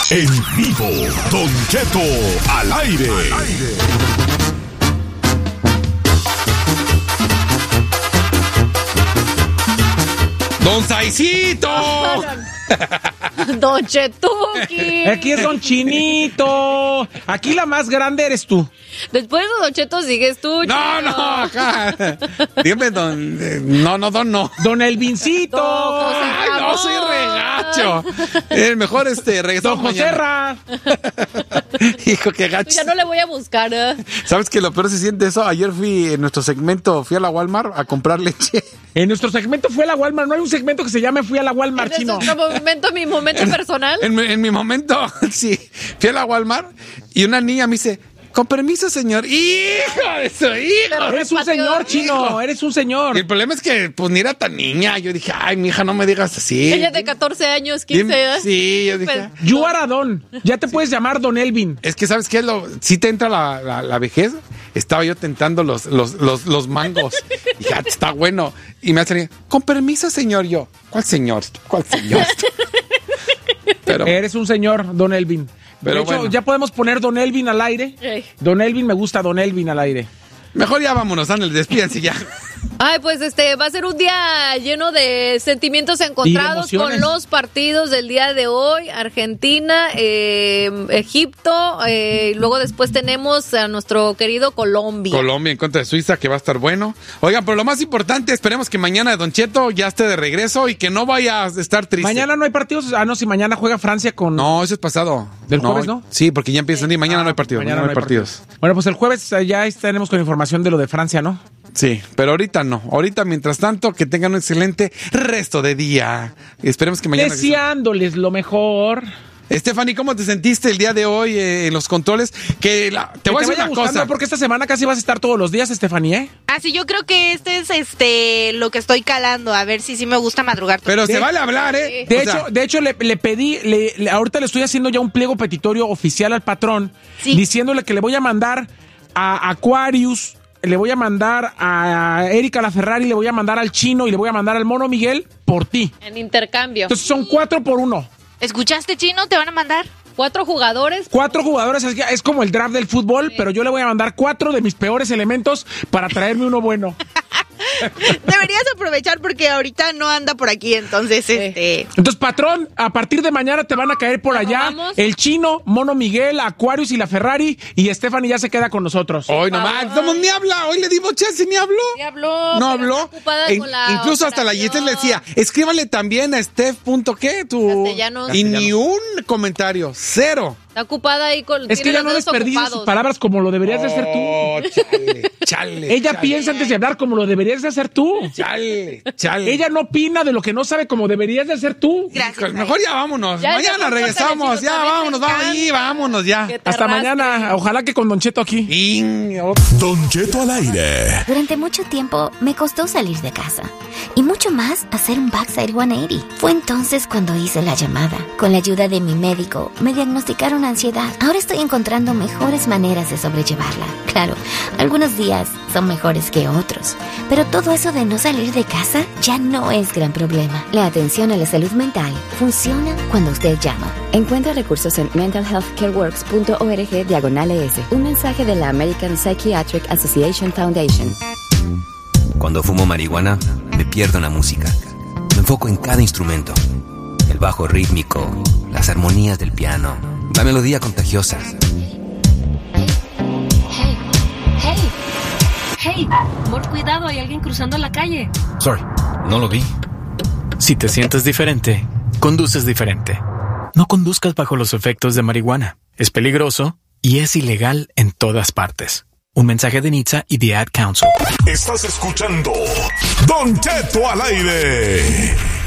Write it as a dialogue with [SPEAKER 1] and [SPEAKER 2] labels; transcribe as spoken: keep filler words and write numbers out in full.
[SPEAKER 1] En vivo, Don Cheto al aire. Al aire.
[SPEAKER 2] ¡Don Saicito!
[SPEAKER 3] Don Chetuki.
[SPEAKER 4] Aquí es Don Chinito. Aquí la más grande eres tú.
[SPEAKER 3] Después de Don Cheto sigues tú.
[SPEAKER 2] No,
[SPEAKER 3] Chino.
[SPEAKER 2] no, acá. Dígame, don. eh, No, no, don, no.
[SPEAKER 4] Don Elvincito.
[SPEAKER 3] Don José
[SPEAKER 2] Ay, no, soy regacho. El mejor este reggaetón.
[SPEAKER 4] Don Joserra.
[SPEAKER 2] Hijo, qué gacho.
[SPEAKER 3] Ya no le voy a buscar. ¿eh?
[SPEAKER 2] ¿Sabes que lo peor se siente eso? Ayer fui en nuestro segmento, fui a la Walmart a comprar leche.
[SPEAKER 4] En nuestro segmento fue a la Walmart. No hay un segmento que se llame Fui a la Walmart,
[SPEAKER 3] En
[SPEAKER 4] Chino.
[SPEAKER 3] nuestro momento, mi momento personal.
[SPEAKER 2] En, mi- en mi momento, sí. Fui a la Walmart y una niña me dice, con permiso, señor. ¡Hijo de su hijo!
[SPEAKER 4] Eres un señor, Chino. Eres un señor.
[SPEAKER 2] Y el problema es que, pues, ni era tan niña. Yo dije, ay, mi hija, no me digas así.
[SPEAKER 3] Ella de catorce años, quince. ¿eh?
[SPEAKER 2] Sí, yo dije.
[SPEAKER 3] Pues,
[SPEAKER 4] You are a Don. Ya te puedes llamar Don Elvin.
[SPEAKER 2] Es que, ¿sabes qué? Lo, si te entra la, la, la vejez, estaba yo tentando los, los, los, los mangos. Y ya, está bueno. Y me hace, con permiso, señor. Yo, ¿cuál señor? ¿Cuál señor? Pero,
[SPEAKER 4] Eres un señor, Don Elvin.
[SPEAKER 2] Pero
[SPEAKER 4] de hecho,
[SPEAKER 2] bueno.
[SPEAKER 4] ya podemos poner Don Elvin al aire.
[SPEAKER 3] Ey.
[SPEAKER 4] Don Elvin, me gusta Don Elvin al aire.
[SPEAKER 2] mejor ya vámonos, ándale, despídense ya.
[SPEAKER 3] Ay, pues este va a ser un día lleno de sentimientos encontrados
[SPEAKER 4] Y de emociones.
[SPEAKER 3] con los partidos del día de hoy. Argentina, eh, Egipto, eh, y luego después tenemos a nuestro querido Colombia.
[SPEAKER 2] Colombia en contra de Suiza, que va a estar bueno. Oigan, pero lo más importante, esperemos que mañana Don Cheto ya esté de regreso y que no vaya a estar triste.
[SPEAKER 4] Mañana no hay partidos. Ah, no, si mañana juega Francia con.
[SPEAKER 2] No, eso es pasado.
[SPEAKER 4] ¿Del jueves, no?
[SPEAKER 2] Sí, porque ya empiezan y mañana
[SPEAKER 4] Ah,
[SPEAKER 2] no hay partidos. Mañana, no hay partidos.
[SPEAKER 4] Bueno, pues el jueves eh, ya estaremos con información de lo de Francia, ¿no?
[SPEAKER 2] Sí, pero ahorita no. Ahorita, mientras tanto, que tengan un excelente resto de día. Esperemos que mañana...
[SPEAKER 4] Deseándoles lo mejor.
[SPEAKER 2] Stephanie, ¿cómo te sentiste el día de hoy eh, en los controles? Que la- te
[SPEAKER 4] Que
[SPEAKER 2] voy a
[SPEAKER 4] te
[SPEAKER 2] decir
[SPEAKER 4] vaya
[SPEAKER 2] una
[SPEAKER 4] gustando,
[SPEAKER 2] cosa.
[SPEAKER 4] porque esta semana casi vas a estar todos los días, Estefanía, ¿eh?
[SPEAKER 5] Así yo creo que este es este lo que estoy calando, a ver si sí me gusta madrugar.
[SPEAKER 2] Pero
[SPEAKER 4] De-
[SPEAKER 2] se vale hablar, ¿eh?
[SPEAKER 4] De
[SPEAKER 2] O
[SPEAKER 4] hecho,
[SPEAKER 2] sea,
[SPEAKER 4] de hecho le, le pedí, le- le- ahorita le estoy haciendo ya un pliego petitorio oficial al patrón,
[SPEAKER 5] Sí.
[SPEAKER 4] diciéndole que le voy a mandar a Aquarius, le voy a mandar a Erika La Ferrari, le voy a mandar al Chino y le voy a mandar al Mono Miguel por ti.
[SPEAKER 3] En intercambio.
[SPEAKER 4] Entonces son cuatro por uno.
[SPEAKER 5] ¿Escuchaste, Chino? ¿Te van a mandar?
[SPEAKER 3] Cuatro jugadores.
[SPEAKER 4] Cuatro jugadores, es, es como el draft del fútbol, pero yo le voy a mandar cuatro de mis peores elementos para traerme uno bueno.
[SPEAKER 5] Deberías aprovechar porque ahorita no anda por aquí, entonces este
[SPEAKER 4] Entonces, patrón, a partir de mañana te van a caer por
[SPEAKER 3] ¿Ya
[SPEAKER 4] allá
[SPEAKER 3] nos vamos?
[SPEAKER 4] el Chino, Mono Miguel, Aquarius y la Ferrari, y Stephanie ya se queda con nosotros.
[SPEAKER 2] hoy nomás, no, ni habla. Hoy le dimos chance, ni habló.
[SPEAKER 3] Sí habló,
[SPEAKER 2] No
[SPEAKER 3] pero
[SPEAKER 2] habló.
[SPEAKER 3] está ocupada
[SPEAKER 2] E-
[SPEAKER 3] con la
[SPEAKER 2] incluso hasta la
[SPEAKER 3] operación.
[SPEAKER 2] Yesel le decía, escríbale también a Steph. punto ¿Qué? Tu...
[SPEAKER 3] Castellanos.
[SPEAKER 2] Y ni un comentario. Cero.
[SPEAKER 3] Está ocupada ahí con.
[SPEAKER 4] Es que
[SPEAKER 3] tiene
[SPEAKER 4] ya no
[SPEAKER 3] los dedos
[SPEAKER 4] desperdicies sus
[SPEAKER 3] ocupados.
[SPEAKER 4] palabras como lo deberías de hacer tú.
[SPEAKER 2] Oh, chale, chale.
[SPEAKER 4] Ella
[SPEAKER 2] chale,
[SPEAKER 4] piensa antes de hablar como lo deberías de hacer tú.
[SPEAKER 2] Chale, chale.
[SPEAKER 4] Ella no opina de lo que no sabe como deberías de hacer tú.
[SPEAKER 5] gracias.
[SPEAKER 2] Híjole, mejor ya vámonos.
[SPEAKER 3] Ya, ya,
[SPEAKER 2] Mañana
[SPEAKER 3] compórtale,
[SPEAKER 2] regresamos.
[SPEAKER 3] Chino,
[SPEAKER 2] Ya,
[SPEAKER 3] también
[SPEAKER 2] vámonos,
[SPEAKER 3] te
[SPEAKER 2] vamos ahí,
[SPEAKER 3] encanta.
[SPEAKER 2] vámonos ya.
[SPEAKER 3] Que te
[SPEAKER 4] Hasta
[SPEAKER 3] arrastre.
[SPEAKER 4] mañana, ojalá que con Don Cheto aquí.
[SPEAKER 2] Ing,
[SPEAKER 1] Don Cheto al aire.
[SPEAKER 6] Durante mucho tiempo me costó salir de casa y mucho más hacer un backside ciento ochenta. Fue entonces cuando hice la llamada. Con la ayuda de mi médico me diagnosticaron ansiedad. Ahora estoy encontrando mejores maneras de sobrellevarla. Claro, algunos días son mejores que otros, pero todo eso de no salir de casa ya no es gran problema. La atención a la salud mental funciona cuando usted llama. Encuentra recursos en mental health care works punto org diagonal es. Un mensaje de la American Psychiatric Association Foundation.
[SPEAKER 7] Cuando fumo marihuana, me pierdo en la música. Me enfoco en cada instrumento. El bajo rítmico, las armonías del piano, la melodía contagiosa.
[SPEAKER 8] Hey, hey, hey, amor, cuidado, hay alguien cruzando la calle.
[SPEAKER 7] Sorry, no lo vi.
[SPEAKER 9] Si te sientes diferente, conduces diferente. No conduzcas bajo los efectos de marihuana. Es peligroso y es ilegal en todas partes. Un mensaje de N H T S A y The Ad Council.
[SPEAKER 1] Estás escuchando Don Cheto al aire.